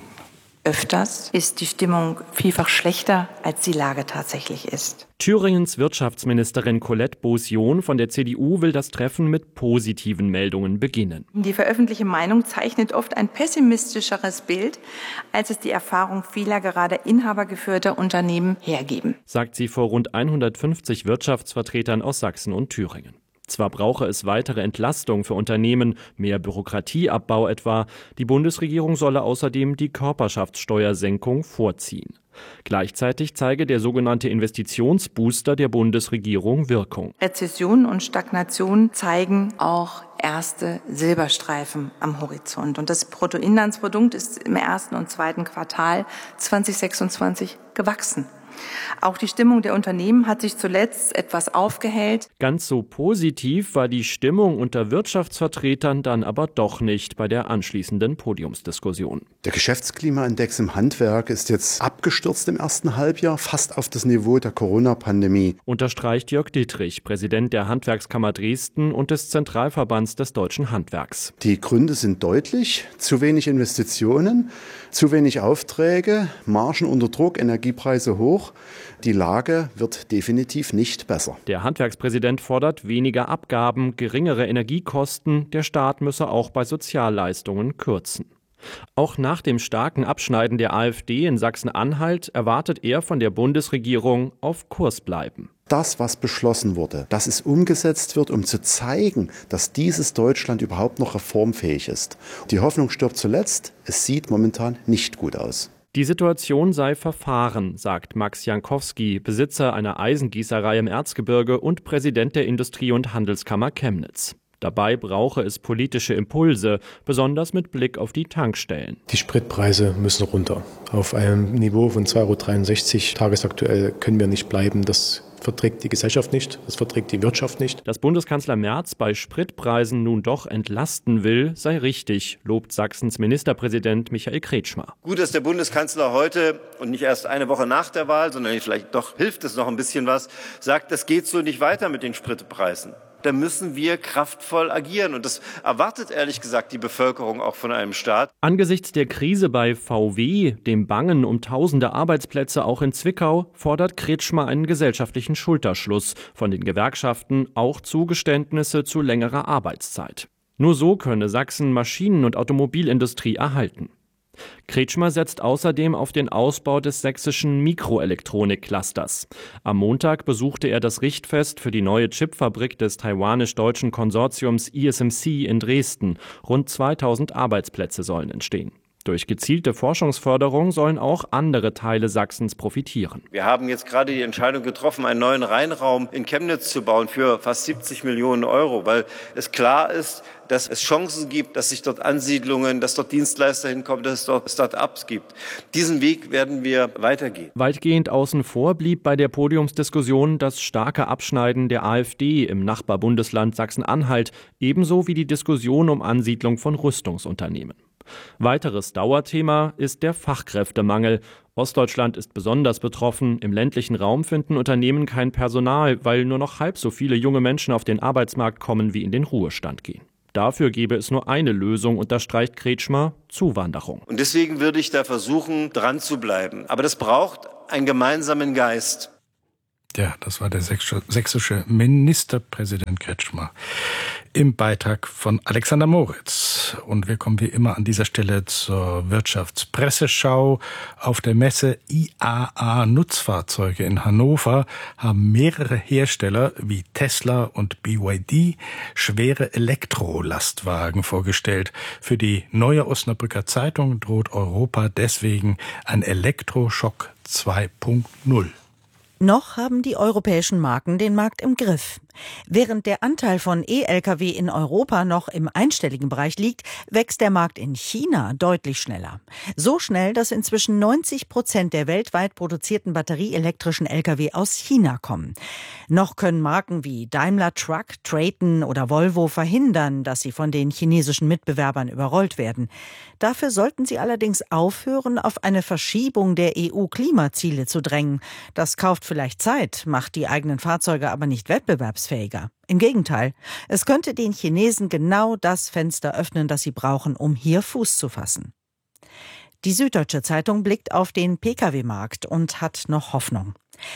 Öfters ist die Stimmung vielfach schlechter, als die Lage tatsächlich ist. Thüringens Wirtschaftsministerin Colette Boos-John von der C D U will das Treffen mit positiven Meldungen beginnen. Die veröffentlichte Meinung zeichnet oft ein pessimistischeres Bild, als es die Erfahrung vieler gerade inhabergeführter Unternehmen hergeben, sagt sie vor rund hundertfünfzig Wirtschaftsvertretern aus Sachsen und Thüringen. Zwar brauche es weitere Entlastung für Unternehmen, mehr Bürokratieabbau etwa, die Bundesregierung solle außerdem die Körperschaftssteuersenkung vorziehen. Gleichzeitig zeige der sogenannte Investitionsbooster der Bundesregierung Wirkung. Rezession und Stagnation zeigen auch erste Silberstreifen am Horizont. Und das Bruttoinlandsprodukt ist im ersten und zweiten Quartal zweitausendsechsundzwanzig gewachsen. Auch die Stimmung der Unternehmen hat sich zuletzt etwas aufgehellt. Ganz so positiv war die Stimmung unter Wirtschaftsvertretern dann aber doch nicht bei der anschließenden Podiumsdiskussion. Der Geschäftsklimaindex im Handwerk ist jetzt abgestürzt im ersten Halbjahr, fast auf das Niveau der Corona-Pandemie. Unterstreicht Jörg Dittrich, Präsident der Handwerkskammer Dresden und des Zentralverbands des deutschen Handwerks. Die Gründe sind deutlich: zu wenig Investitionen, zu wenig Aufträge, Margen unter Druck, Energiepreise hoch. Die Lage wird definitiv nicht besser. Der Handwerkspräsident fordert weniger Abgaben, geringere Energiekosten. Der Staat müsse auch bei Sozialleistungen kürzen. Auch nach dem starken Abschneiden der AfD in Sachsen-Anhalt erwartet er von der Bundesregierung auf Kurs bleiben. Das, was beschlossen wurde, dass es umgesetzt wird, um zu zeigen, dass dieses Deutschland überhaupt noch reformfähig ist. Die Hoffnung stirbt zuletzt. Es sieht momentan nicht gut aus. Die Situation sei verfahren, sagt Max Jankowski, Besitzer einer Eisengießerei im Erzgebirge und Präsident der Industrie- und Handelskammer Chemnitz. Dabei brauche es politische Impulse, besonders mit Blick auf die Tankstellen. Die Spritpreise müssen runter. Auf einem Niveau von zwei Euro dreiundsechzig tagesaktuell können wir nicht bleiben. Das verträgt die Gesellschaft nicht, das verträgt die Wirtschaft nicht. Dass Bundeskanzler Merz bei Spritpreisen nun doch entlasten will, sei richtig, lobt Sachsens Ministerpräsident Michael Kretschmer. Gut, dass der Bundeskanzler heute und nicht erst eine Woche nach der Wahl, sondern vielleicht doch hilft es noch ein bisschen was, sagt, das geht so nicht weiter mit den Spritpreisen. Da müssen wir kraftvoll agieren. Und das erwartet ehrlich gesagt die Bevölkerung auch von einem Staat. Angesichts der Krise bei V W, dem Bangen um tausende Arbeitsplätze auch in Zwickau, fordert Kretschmer einen gesellschaftlichen Schulterschluss, von den Gewerkschaften auch Zugeständnisse zu längerer Arbeitszeit. Nur so könne Sachsen Maschinen- und Automobilindustrie erhalten. Kretschmer setzt außerdem auf den Ausbau des sächsischen Mikroelektronik-Clusters. Am Montag besuchte er das Richtfest für die neue Chipfabrik des taiwanisch-deutschen Konsortiums I S M C in Dresden. Rund zweitausend Arbeitsplätze sollen entstehen. Durch gezielte Forschungsförderung sollen auch andere Teile Sachsens profitieren. Wir haben jetzt gerade die Entscheidung getroffen, einen neuen Rheinraum in Chemnitz zu bauen für fast siebzig Millionen Euro, weil es klar ist, dass es Chancen gibt, dass sich dort Ansiedlungen, dass dort Dienstleister hinkommen, dass es dort Start-ups gibt. Diesen Weg werden wir weitergehen. Weitgehend außen vor blieb bei der Podiumsdiskussion das starke Abschneiden der AfD im Nachbarbundesland Sachsen-Anhalt, ebenso wie die Diskussion um Ansiedlung von Rüstungsunternehmen. Weiteres Dauerthema ist der Fachkräftemangel. Ostdeutschland ist besonders betroffen. Im ländlichen Raum finden Unternehmen kein Personal, weil nur noch halb so viele junge Menschen auf den Arbeitsmarkt kommen, wie in den Ruhestand gehen. Dafür gäbe es nur eine Lösung, unterstreicht Kretschmer: Zuwanderung. Und deswegen würde ich da versuchen, dran zu bleiben. Aber das braucht einen gemeinsamen Geist. Ja, das war der sächsische Ministerpräsident Kretschmer im Beitrag von Alexander Moritz. Und wir kommen wie immer an dieser Stelle zur Wirtschaftspresseschau. Auf der Messe I A A Nutzfahrzeuge in Hannover haben mehrere Hersteller wie Tesla und B Y D schwere Elektrolastwagen vorgestellt. Für die Neue Osnabrücker Zeitung droht Europa deswegen ein Elektroschock zwei Punkt null. Noch haben die europäischen Marken den Markt im Griff. Während der Anteil von E-L K W in Europa noch im einstelligen Bereich liegt, wächst der Markt in China deutlich schneller. So schnell, dass inzwischen neunzig Prozent der weltweit produzierten batterieelektrischen L K W aus China kommen. Noch können Marken wie Daimler Truck, Traton oder Volvo verhindern, dass sie von den chinesischen Mitbewerbern überrollt werden. Dafür sollten sie allerdings aufhören, auf eine Verschiebung der E U-Klimaziele zu drängen. Das kauft vielleicht Zeit, macht die eigenen Fahrzeuge aber nicht wettbewerbsfähiger. Im Gegenteil, es könnte den Chinesen genau das Fenster öffnen, das sie brauchen, um hier Fuß zu fassen. Die Süddeutsche Zeitung blickt auf den P K W-Markt und hat noch Hoffnung.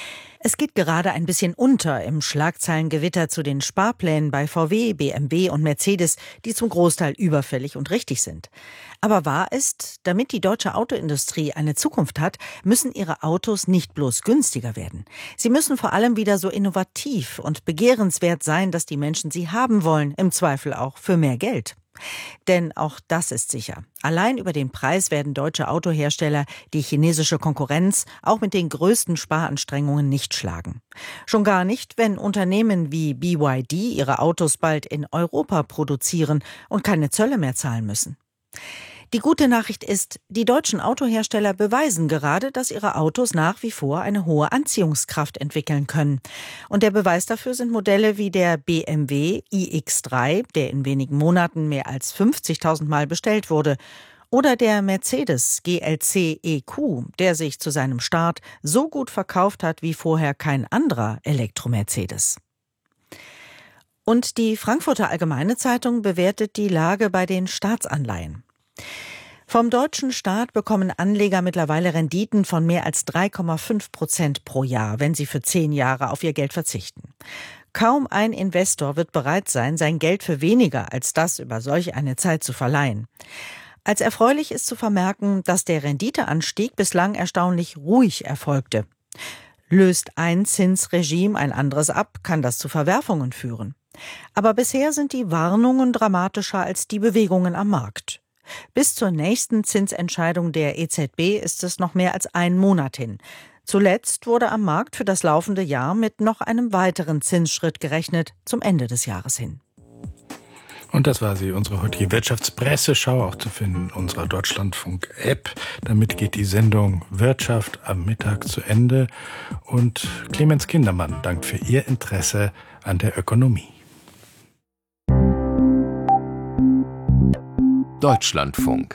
Es geht gerade ein bisschen unter im Schlagzeilengewitter zu den Sparplänen bei V W, B M W und Mercedes, die zum Großteil überfällig und richtig sind. Aber wahr ist, damit die deutsche Autoindustrie eine Zukunft hat, müssen ihre Autos nicht bloß günstiger werden. Sie müssen vor allem wieder so innovativ und begehrenswert sein, dass die Menschen sie haben wollen, im Zweifel auch für mehr Geld. Denn auch das ist sicher. Allein über den Preis werden deutsche Autohersteller die chinesische Konkurrenz auch mit den größten Sparanstrengungen nicht schlagen. Schon gar nicht, wenn Unternehmen wie B Y D ihre Autos bald in Europa produzieren und keine Zölle mehr zahlen müssen. Die gute Nachricht ist, die deutschen Autohersteller beweisen gerade, dass ihre Autos nach wie vor eine hohe Anziehungskraft entwickeln können. Und der Beweis dafür sind Modelle wie der B M W i X drei, der in wenigen Monaten mehr als fünfzigtausend Mal bestellt wurde, oder der Mercedes G L C E Q, der sich zu seinem Start so gut verkauft hat wie vorher kein anderer Elektro-Mercedes. Und die Frankfurter Allgemeine Zeitung bewertet die Lage bei den Staatsanleihen. Vom deutschen Staat bekommen Anleger mittlerweile Renditen von mehr als drei Komma fünf Prozent pro Jahr, wenn sie für zehn Jahre auf ihr Geld verzichten. Kaum ein Investor wird bereit sein, sein Geld für weniger als das über solch eine Zeit zu verleihen. Als erfreulich ist zu vermerken, dass der Renditeanstieg bislang erstaunlich ruhig erfolgte. Löst ein Zinsregime ein anderes ab, kann das zu Verwerfungen führen. Aber bisher sind die Warnungen dramatischer als die Bewegungen am Markt. Bis zur nächsten Zinsentscheidung der E Z B ist es noch mehr als ein Monat hin. Zuletzt wurde am Markt für das laufende Jahr mit noch einem weiteren Zinsschritt gerechnet, zum Ende des Jahres hin. Und das war sie, unsere heutige Wirtschaftspresseschau, auch zu finden in unserer Deutschlandfunk-App. Damit geht die Sendung Wirtschaft am Mittag zu Ende. Und Clemens Kindermann dankt für Ihr Interesse an der Ökonomie. Deutschlandfunk.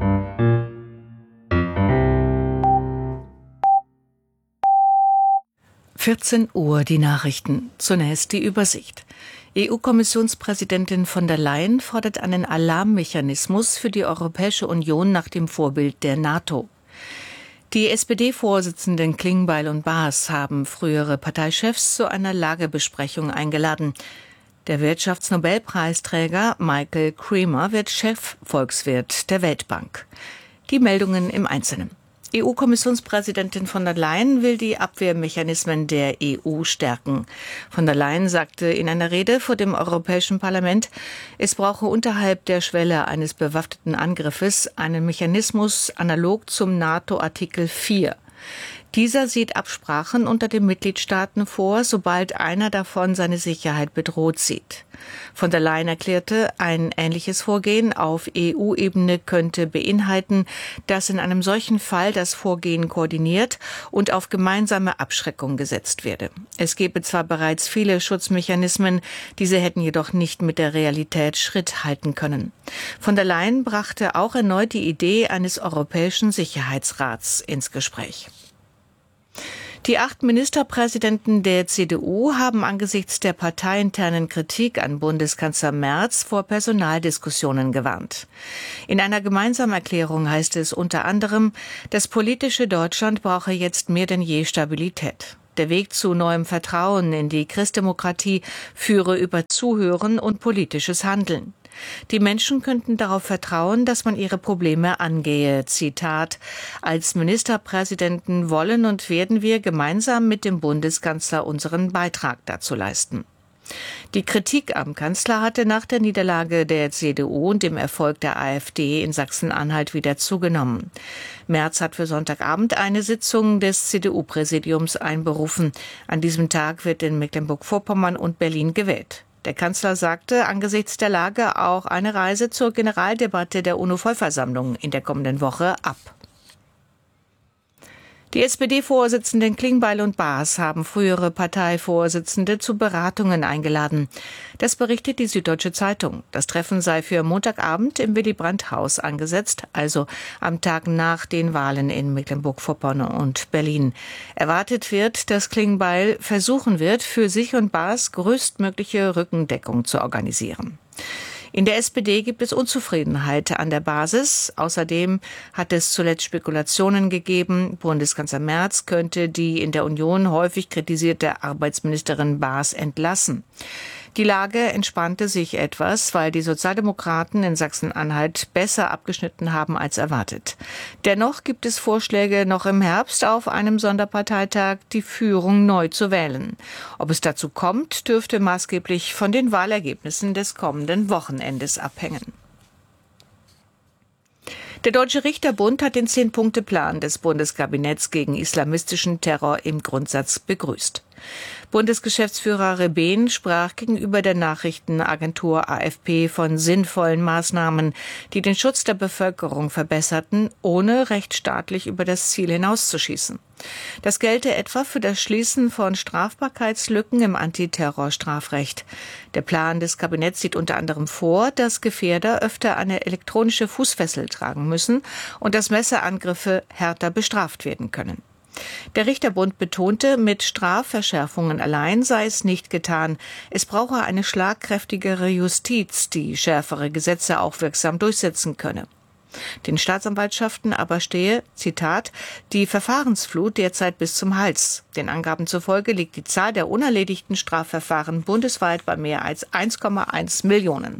vierzehn Uhr die Nachrichten. Zunächst die Übersicht. E U-Kommissionspräsidentin von der Leyen fordert einen Alarmmechanismus für die Europäische Union nach dem Vorbild der NATO. Die S P D-Vorsitzenden Klingbeil und Baas haben frühere Parteichefs zu einer Lagebesprechung eingeladen. Der Wirtschaftsnobelpreisträger Michael Cremer wird Chefvolkswirt der Weltbank. Die Meldungen im Einzelnen. E U-Kommissionspräsidentin von der Leyen will die Abwehrmechanismen der E U stärken. Von der Leyen sagte in einer Rede vor dem Europäischen Parlament, es brauche unterhalb der Schwelle eines bewaffneten Angriffes einen Mechanismus analog zum NATO-Artikel vier. Dieser sieht Absprachen unter den Mitgliedstaaten vor, sobald einer davon seine Sicherheit bedroht sieht. Von der Leyen erklärte, ein ähnliches Vorgehen auf E U-Ebene könnte beinhalten, dass in einem solchen Fall das Vorgehen koordiniert und auf gemeinsame Abschreckung gesetzt werde. Es gebe zwar bereits viele Schutzmechanismen, diese hätten jedoch nicht mit der Realität Schritt halten können. Von der Leyen brachte auch erneut die Idee eines Europäischen Sicherheitsrats ins Gespräch. Die acht Ministerpräsidenten der C D U haben angesichts der parteiinternen Kritik an Bundeskanzler Merz vor Personaldiskussionen gewarnt. In einer gemeinsamen Erklärung heißt es unter anderem, das politische Deutschland brauche jetzt mehr denn je Stabilität. Der Weg zu neuem Vertrauen in die Christdemokratie führe über Zuhören und politisches Handeln. Die Menschen könnten darauf vertrauen, dass man ihre Probleme angehe. Zitat: Als Ministerpräsidenten wollen und werden wir gemeinsam mit dem Bundeskanzler unseren Beitrag dazu leisten. Die Kritik am Kanzler hatte nach der Niederlage der C D U und dem Erfolg der AfD in Sachsen-Anhalt wieder zugenommen. Merz hat für Sonntagabend eine Sitzung des C D U-Präsidiums einberufen. An diesem Tag wird in Mecklenburg-Vorpommern und Berlin gewählt. Der Kanzler sagte angesichts der Lage auch eine Reise zur Generaldebatte der UNO-Vollversammlung in der kommenden Woche ab. Die S P D-Vorsitzenden Klingbeil und Baas haben frühere Parteivorsitzende zu Beratungen eingeladen. Das berichtet die Süddeutsche Zeitung. Das Treffen sei für Montagabend im Willy-Brandt-Haus angesetzt, also am Tag nach den Wahlen in Mecklenburg-Vorpommern und Berlin. Erwartet wird, dass Klingbeil versuchen wird, für sich und Baas größtmögliche Rückendeckung zu organisieren. In der S P D gibt es Unzufriedenheit an der Basis. Außerdem hat es zuletzt Spekulationen gegeben, Bundeskanzler Merz könnte die in der Union häufig kritisierte Arbeitsministerin Baas entlassen. Die Lage entspannte sich etwas, weil die Sozialdemokraten in Sachsen-Anhalt besser abgeschnitten haben als erwartet. Dennoch gibt es Vorschläge, noch im Herbst auf einem Sonderparteitag die Führung neu zu wählen. Ob es dazu kommt, dürfte maßgeblich von den Wahlergebnissen des kommenden Wochenendes abhängen. Der Deutsche Richterbund hat den Zehn-Punkte-Plan des Bundeskabinetts gegen islamistischen Terror im Grundsatz begrüßt. Bundesgeschäftsführer Rebehn sprach gegenüber der Nachrichtenagentur A F P von sinnvollen Maßnahmen, die den Schutz der Bevölkerung verbesserten, ohne rechtsstaatlich über das Ziel hinauszuschießen. Das gelte etwa für das Schließen von Strafbarkeitslücken im Antiterrorstrafrecht. Der Plan des Kabinetts sieht unter anderem vor, dass Gefährder öfter eine elektronische Fußfessel tragen müssen und dass Messerangriffe härter bestraft werden können. Der Richterbund betonte, mit Strafverschärfungen allein sei es nicht getan. Es brauche eine schlagkräftigere Justiz, die schärfere Gesetze auch wirksam durchsetzen könne. Den Staatsanwaltschaften aber stehe, Zitat, die Verfahrensflut derzeit bis zum Hals. Den Angaben zufolge liegt die Zahl der unerledigten Strafverfahren bundesweit bei mehr als eins Komma eins Millionen.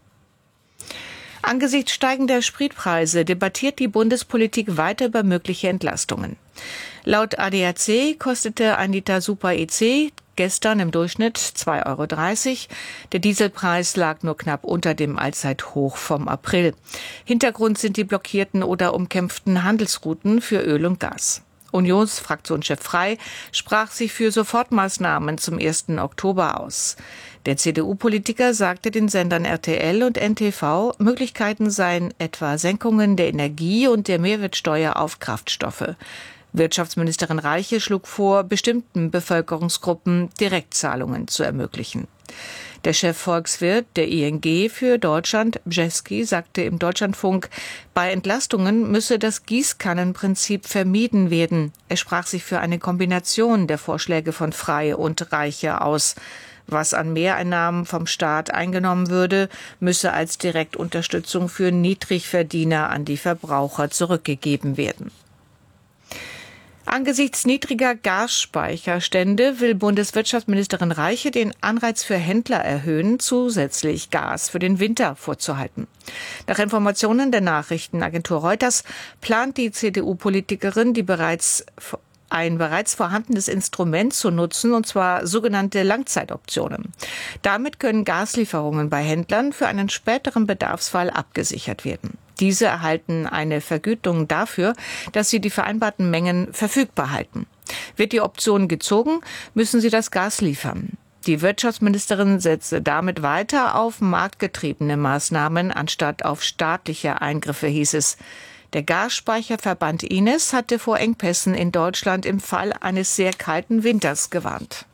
Angesichts steigender Spritpreise debattiert die Bundespolitik weiter über mögliche Entlastungen. Laut A D A C kostete ein Liter Super E C gestern im Durchschnitt zwei Euro dreißig. Der Dieselpreis lag nur knapp unter dem Allzeithoch vom April. Hintergrund sind die blockierten oder umkämpften Handelsrouten für Öl und Gas. Unionsfraktionschef Frey sprach sich für Sofortmaßnahmen zum ersten Oktober aus. Der C D U-Politiker sagte den Sendern R T L und N T V, Möglichkeiten seien etwa Senkungen der Energie- und der Mehrwertsteuer auf Kraftstoffe. Wirtschaftsministerin Reiche schlug vor, bestimmten Bevölkerungsgruppen Direktzahlungen zu ermöglichen. Der Chefvolkswirt der I N G für Deutschland, Bjeski, sagte im Deutschlandfunk, bei Entlastungen müsse das Gießkannenprinzip vermieden werden. Er sprach sich für eine Kombination der Vorschläge von Frey und Reiche aus. Was an Mehreinnahmen vom Staat eingenommen würde, müsse als Direktunterstützung für Niedrigverdiener an die Verbraucher zurückgegeben werden. Angesichts niedriger Gasspeicherstände will Bundeswirtschaftsministerin Reiche den Anreiz für Händler erhöhen, zusätzlich Gas für den Winter vorzuhalten. Nach Informationen der Nachrichtenagentur Reuters plant die C D U-Politikerin, die bereits ein bereits vorhandenes Instrument zu nutzen, und zwar sogenannte Langzeitoptionen. Damit können Gaslieferungen bei Händlern für einen späteren Bedarfsfall abgesichert werden. Diese erhalten eine Vergütung dafür, dass sie die vereinbarten Mengen verfügbar halten. Wird die Option gezogen, müssen sie das Gas liefern. Die Wirtschaftsministerin setzte damit weiter auf marktgetriebene Maßnahmen anstatt auf staatliche Eingriffe, hieß es. Der Gasspeicherverband I N E S hatte vor Engpässen in Deutschland im Fall eines sehr kalten Winters gewarnt.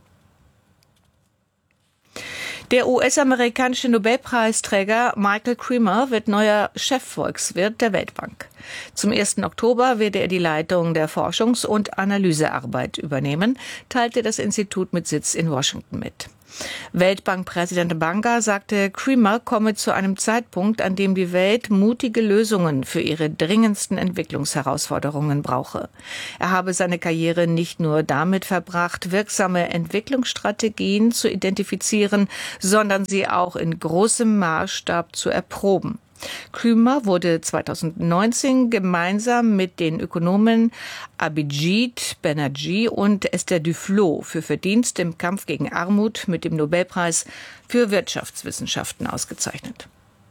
Der U S-amerikanische Nobelpreisträger Michael Kremer wird neuer Chefvolkswirt der Weltbank. Zum ersten Oktober werde er die Leitung der Forschungs- und Analysearbeit übernehmen, teilte das Institut mit Sitz in Washington mit. Weltbankpräsident Banga sagte, Kremer komme zu einem Zeitpunkt, an dem die Welt mutige Lösungen für ihre dringendsten Entwicklungsherausforderungen brauche. Er habe seine Karriere nicht nur damit verbracht, wirksame Entwicklungsstrategien zu identifizieren, sondern sie auch in großem Maßstab zu erproben. Kremer wurde zweitausendneunzehn gemeinsam mit den Ökonomen Abhijit Banerjee und Esther Duflo für Verdienste im Kampf gegen Armut mit dem Nobelpreis für Wirtschaftswissenschaften ausgezeichnet.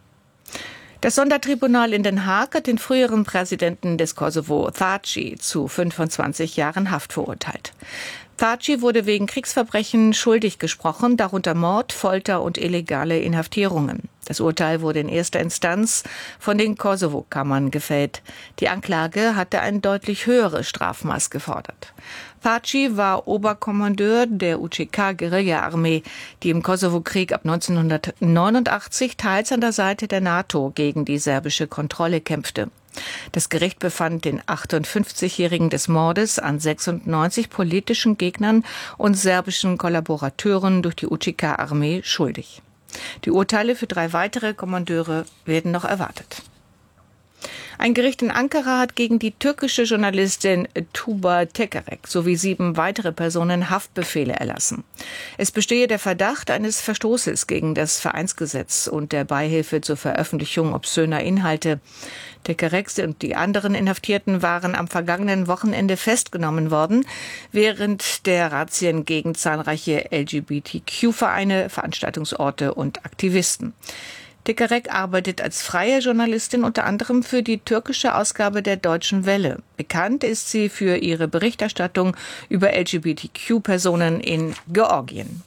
Das Sondertribunal in Den Haag hat den früheren Präsidenten des Kosovo, Thaci, zu fünfundzwanzig Jahren Haft verurteilt. Thaci wurde wegen Kriegsverbrechen schuldig gesprochen, darunter Mord, Folter und illegale Inhaftierungen. Das Urteil wurde in erster Instanz von den Kosovo-Kammern gefällt. Die Anklage hatte ein deutlich höheres Strafmaß gefordert. Thaci war Oberkommandeur der U C K-Guerilla-Armee, die im Kosovo-Krieg ab neunzehnhundertneunundachtzig teils an der Seite der NATO gegen die serbische Kontrolle kämpfte. Das Gericht befand den achtundfünfzigjährigen des Mordes an sechsundneunzig politischen Gegnern und serbischen Kollaborateuren durch die U C K-Armee schuldig. Die Urteile für drei weitere Kommandeure werden noch erwartet. Ein Gericht in Ankara hat gegen die türkische Journalistin Tuba Tekerek sowie sieben weitere Personen Haftbefehle erlassen. Es bestehe der Verdacht eines Verstoßes gegen das Vereinsgesetz und der Beihilfe zur Veröffentlichung obszöner Inhalte. Tekerek und die anderen Inhaftierten waren am vergangenen Wochenende festgenommen worden, während der Razzien gegen zahlreiche L G B T Q-Vereine, Veranstaltungsorte und Aktivisten. Tekerek arbeitet als freie Journalistin unter anderem für die türkische Ausgabe der Deutschen Welle. Bekannt ist sie für ihre Berichterstattung über L G B T Q-Personen in Georgien.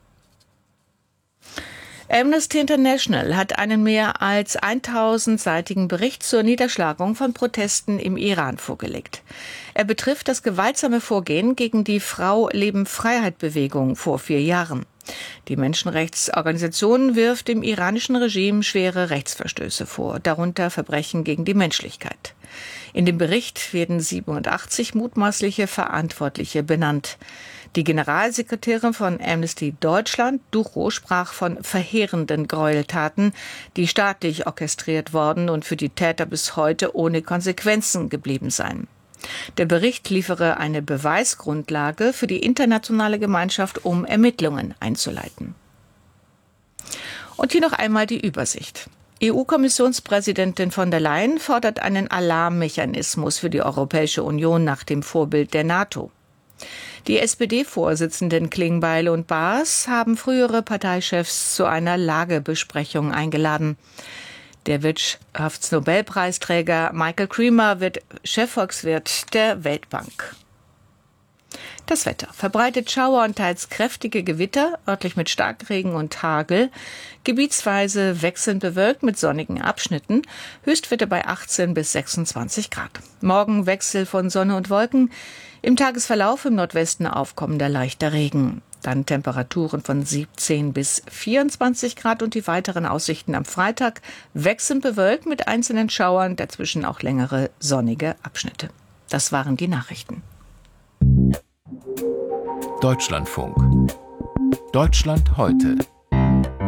Amnesty International hat einen mehr als tausendseitigen Bericht zur Niederschlagung von Protesten im Iran vorgelegt. Er betrifft das gewaltsame Vorgehen gegen die Frau-Leben-Freiheit-Bewegung vor vier Jahren. Die Menschenrechtsorganisation wirft dem iranischen Regime schwere Rechtsverstöße vor, darunter Verbrechen gegen die Menschlichkeit. In dem Bericht werden siebenundachtzig mutmaßliche Verantwortliche benannt. Die Generalsekretärin von Amnesty Deutschland, Ducho, sprach von verheerenden Gräueltaten, die staatlich orchestriert worden und für die Täter bis heute ohne Konsequenzen geblieben seien. Der Bericht liefere eine Beweisgrundlage für die internationale Gemeinschaft, um Ermittlungen einzuleiten. Und hier noch einmal die Übersicht. E U-Kommissionspräsidentin von der Leyen fordert einen Alarmmechanismus für die Europäische Union nach dem Vorbild der NATO. Die S P D-Vorsitzenden Klingbeil und Baas haben frühere Parteichefs zu einer Lagebesprechung eingeladen. Der Wirtschaftsnobelpreisträger Michael Kremer wird Chefvolkswirt der Weltbank. Das Wetter. Verbreitet Schauer und teils kräftige Gewitter, örtlich mit Starkregen und Hagel. Gebietsweise wechselnd bewölkt mit sonnigen Abschnitten. Höchstwerte bei achtzehn bis sechsundzwanzig Grad. Morgen Wechsel von Sonne und Wolken. Im Tagesverlauf im Nordwesten aufkommender leichter Regen. Dann Temperaturen von siebzehn bis vierundzwanzig Grad und die weiteren Aussichten am Freitag wechselnd bewölkt mit einzelnen Schauern, dazwischen auch längere sonnige Abschnitte. Das waren die Nachrichten. Deutschlandfunk. Deutschland heute.